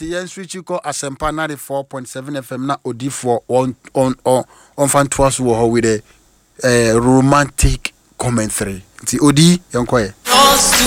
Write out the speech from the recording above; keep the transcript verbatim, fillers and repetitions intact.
Nti yen switch ko Asempa ninety-four point seven F M na odi for on on on on fan twas wo with a uh, romantic commentary. Nti odi yen koye.